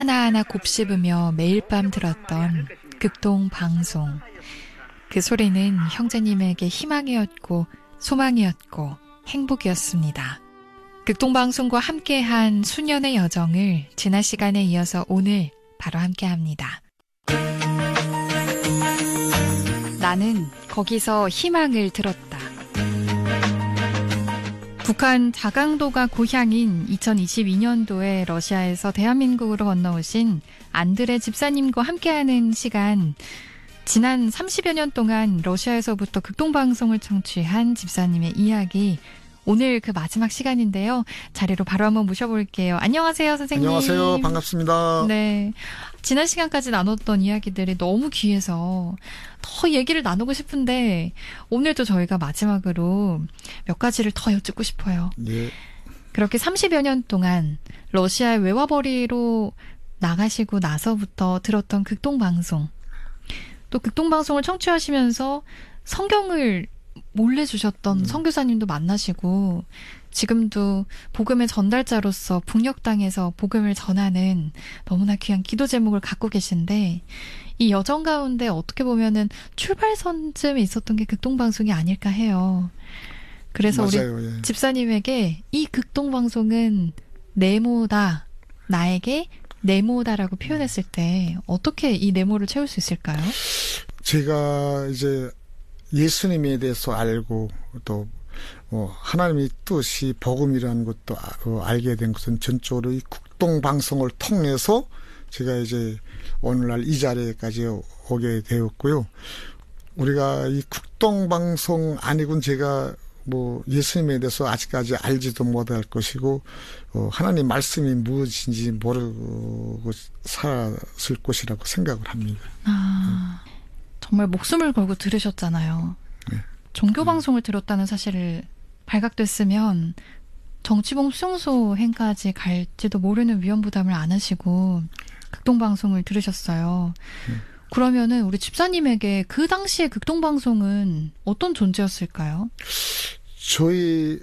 하나하나 곱씹으며 매일 밤 들었던 극동 방송. 그 소리는 형제님에게 희망이었고 소망이었고 행복이었습니다. 극동 방송과 함께한 수년의 여정을 지난 시간에 이어서 오늘 바로 함께합니다. 나는 거기서 희망을 들었다. 북한 자강도가 고향인 2022년도에 러시아에서 대한민국으로 건너오신 안드레 집사님과 함께하는 시간. 지난 30여 년 동안 러시아에서부터 극동방송을 청취한 집사님의 이야기. 오늘 그 마지막 시간인데요. 자리로 바로 한번 모셔볼게요. 안녕하세요, 선생님. 안녕하세요. 반갑습니다. 네. 지난 시간까지 나눴던 이야기들이 너무 귀해서 더 얘기를 나누고 싶은데 오늘도 저희가 마지막으로 몇 가지를 더 여쭙고 싶어요. 네. 그렇게 30여 년 동안 러시아의 외화벌이로 나가시고 나서부터 들었던 극동방송. 또 극동방송을 청취하시면서 성경을 몰래 주셨던 선교사님도 만나시고 지금도 복음의 전달자로서 북녘 땅에서 복음을 전하는 너무나 귀한 기도 제목을 갖고 계신데 이 여정 가운데 어떻게 보면은 출발선쯤에 있었던 게 극동방송이 아닐까 해요. 그래서 맞아요, 우리 예. 집사님에게 이 극동방송은 네모다, 나에게 네모다라고 표현했을 때 어떻게 이 네모를 채울 수 있을까요? 제가 이제 예수님에 대해서 알고 또 하나님의 뜻이 복음이라는 것도 알게 된 것은 전적으로 이 극동방송을 통해서 제가 이제 오늘날 이 자리에까지 오게 되었고요. 우리가 이 극동방송 아니고는 제가 예수님에 대해서 아직까지 알지도 못할 것이고 하나님 말씀이 무엇인지 모르고 살았을 것이라고 생각을 합니다. 정말 목숨을 걸고 들으셨잖아요. 네. 종교방송을 들었다는 사실을 발각됐으면 정치범 수용소 행까지 갈지도 모르는 위험 부담을 안 하시고 극동방송을 들으셨어요. 그러면은 우리 집사님에게 그 당시에 극동방송은 어떤 존재였을까요? 저희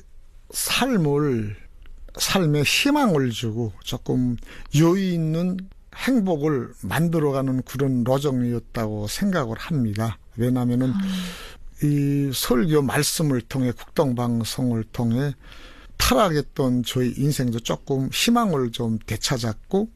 삶에 희망을 주고 조금 여유 있는 행복을 만들어가는 그런 로정이었다고 생각을 합니다. 왜냐하면은 이 설교 말씀을 통해 극동방송을 통해 타락했던 저희 인생도 조금 희망을 좀 되찾았고,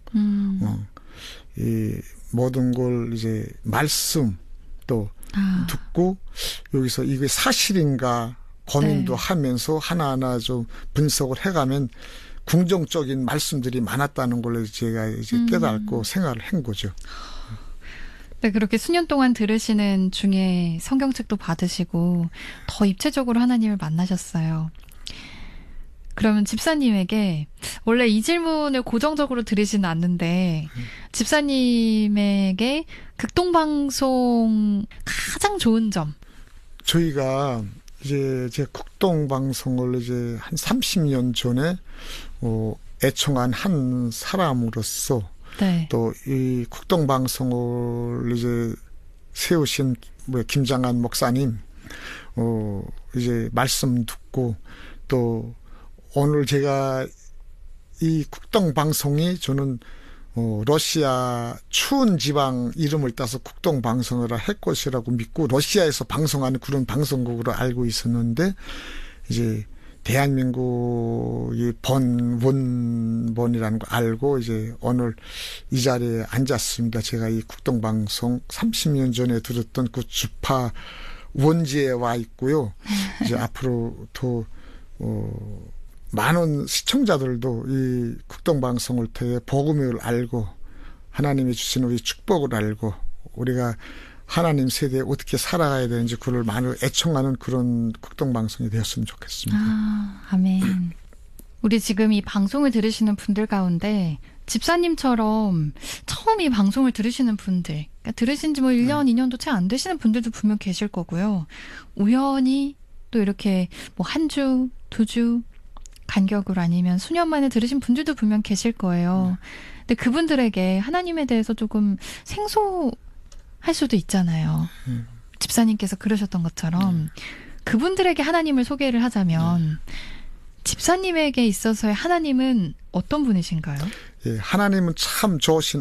이 모든 걸 이제 말씀 또 듣고 여기서 이게 사실인가 고민도 하면서 하나하나 좀 분석을 해가면 긍정적인 말씀들이 많았다는 걸 제가 이제 깨닫고 생활을 한 거죠. 네, 그렇게 수년 동안 들으시는 중에 성경책도 받으시고 더 입체적으로 하나님을 만나셨어요. 그러면 집사님에게 원래 이 질문을 고정적으로 드리지는 않는데 집사님에게 극동방송 가장 좋은 점. 저희가 이제 제 극동방송을 이제 한 30년 전에 애청한 한 사람으로서 네. 또 이 극동방송을 이제 세우신 김장한 목사님 이제 말씀 듣고 또 오늘 제가 이 극동방송이 저는 러시아 추운 지방 이름을 따서 극동방송을 할 것이라고 믿고 러시아에서 방송하는 그런 방송국으로 알고 있었는데 이제 대한민국이 원본이라는 거 알고 이제 오늘 이 자리에 앉았습니다. 제가 이 극동방송 30년 전에 들었던 그 주파 원지에 와 있고요. 이제 앞으로 더 많은 시청자들도 이 극동방송을 통해 복음을 알고 하나님이 주신 우리 축복을 알고 우리가 하나님 세대에 어떻게 살아가야 되는지 그걸 많이 애청하는 그런 극동방송이 되었으면 좋겠습니다. 아멘. 우리 지금 이 방송을 들으시는 분들 가운데 집사님처럼 처음 이 방송을 들으시는 분들, 그러니까 들으신 지 1년, 2년도 채 안 되시는 분들도 분명 계실 거고요. 우연히 또 이렇게 한 주, 2주 간격으로 아니면 수년 만에 들으신 분들도 분명 계실 거예요. 근데 그분들에게 하나님에 대해서 조금 생소할 수도 있잖아요. 집사님께서 그러셨던 것처럼 그분들에게 하나님을 소개를 하자면 집사님에게 있어서의 하나님은 어떤 분이신가요? 예, 하나님은 참 좋으신